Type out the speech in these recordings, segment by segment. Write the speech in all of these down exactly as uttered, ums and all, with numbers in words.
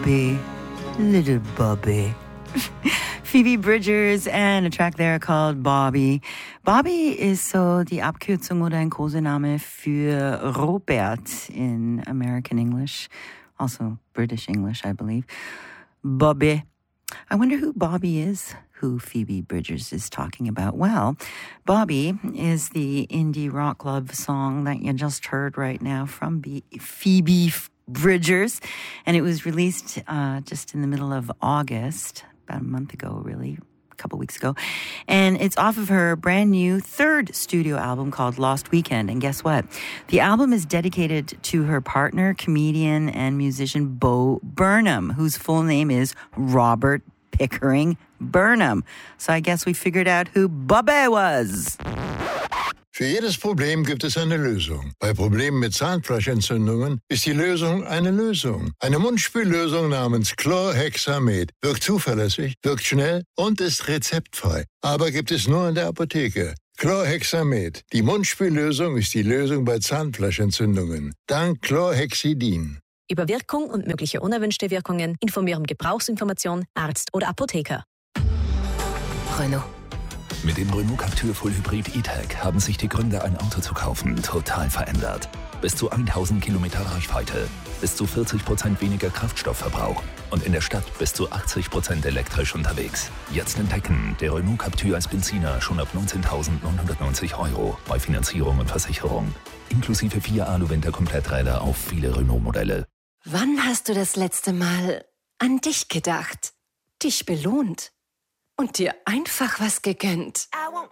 Bobby, little Bobby. Phoebe Bridgers and a track there called Bobby. Bobby ist so die Abkürzung oder ein Kosename für Robert in American English, also British English, I believe. Bobby. I wonder who Bobby is, who Phoebe Bridgers is talking about. Well, Bobby is the indie rock love song that you just heard right now from B- Phoebe Bridgers, and it was released uh, just in the middle of August, about a month ago, really, a couple weeks ago, and it's off of her brand new third studio album called Lost Weekend. And guess what? The album is dedicated to her partner, comedian and musician Bo Burnham, whose full name is Robert Pickering Burnham. So I guess we figured out who Bobby was. Für jedes Problem gibt es eine Lösung. Bei Problemen mit Zahnfleischentzündungen ist die Lösung eine Lösung. Eine Mundspüllösung namens Chlorhexamid wirkt zuverlässig, wirkt schnell und ist rezeptfrei. Aber gibt es nur in der Apotheke. Chlorhexamid. Die Mundspüllösung ist die Lösung bei Zahnfleischentzündungen. Dank Chlorhexidin. Über Wirkung und mögliche unerwünschte Wirkungen informieren Gebrauchsinformation, Arzt oder Apotheker. Renault. Mit dem Renault Captur Full Hybrid E-Tech haben sich die Gründe, ein Auto zu kaufen, total verändert. Bis zu tausend Kilometer Reichweite, bis zu vierzig Prozent weniger Kraftstoffverbrauch und in der Stadt bis zu achtzig Prozent elektrisch unterwegs. Jetzt entdecken, der Renault Captur als Benziner schon ab neunzehntausendneunhundertneunzig Euro bei Finanzierung und Versicherung. Inklusive vier Alu-Winter-Kompletträder auf viele Renault-Modelle. Wann hast du das letzte Mal an dich gedacht, dich belohnt und dir einfach was gegönnt?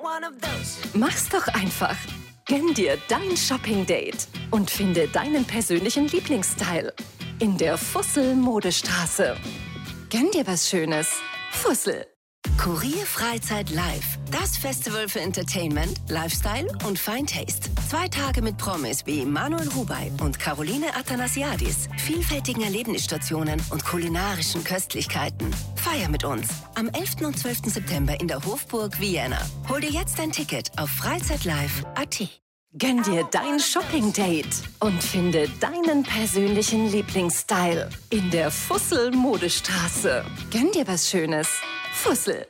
Mach's doch einfach. Gönn dir dein Shopping-Date und finde deinen persönlichen Lieblingsstyle in der Fussel Modestraße. Gönn dir was Schönes. Fussel. Kurier Freizeit Live. Das Festival für Entertainment, Lifestyle und Fine Taste. Zwei Tage mit Promis wie Manuel Rubey und Caroline Athanasiadis, vielfältigen Erlebnisstationen und kulinarischen Köstlichkeiten. Feier mit uns am elften und zwölften September in der Hofburg Vienna. Hol dir jetzt dein Ticket auf freizeitlive punkt at. Gönn dir dein Shopping-Date und finde deinen persönlichen Lieblingsstyle in der Fussel Modestraße. Gönn dir was Schönes. Fussel.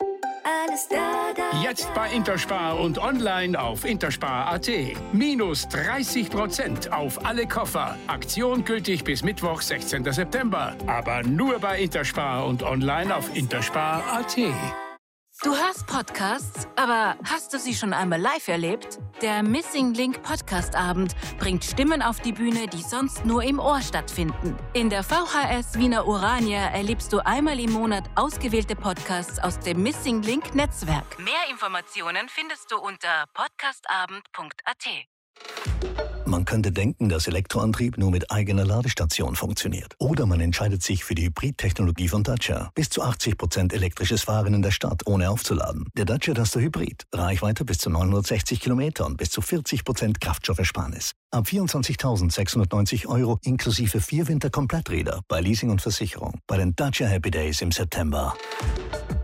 Jetzt bei Interspar und online auf interspar punkt at. Minus dreißig Prozent auf alle Koffer. Aktion gültig bis Mittwoch, sechzehnten September. Aber nur bei Interspar und online auf interspar punkt at. Du hörst Podcasts, aber hast du sie schon einmal live erlebt? Der Missing Link Podcast Abend bringt Stimmen auf die Bühne, die sonst nur im Ohr stattfinden. In der V H S Wiener Urania erlebst du einmal im Monat ausgewählte Podcasts aus dem Missing Link Netzwerk. Mehr Informationen findest du unter podcastabend punkt at. Man könnte denken, dass Elektroantrieb nur mit eigener Ladestation funktioniert. Oder man entscheidet sich für die Hybrid-Technologie von Dacia. Bis zu achtzig Prozent elektrisches Fahren in der Stadt, ohne aufzuladen. Der Dacia Duster Hybrid. Reichweite bis zu neunhundertsechzig Kilometer und bis zu vierzig Prozent Kraftstoffersparnis. Ab vierundzwanzigtausendsechshundertneunzig Euro inklusive vier Winterkompletträder bei Leasing und Versicherung. Bei den Dacia Happy Days im September.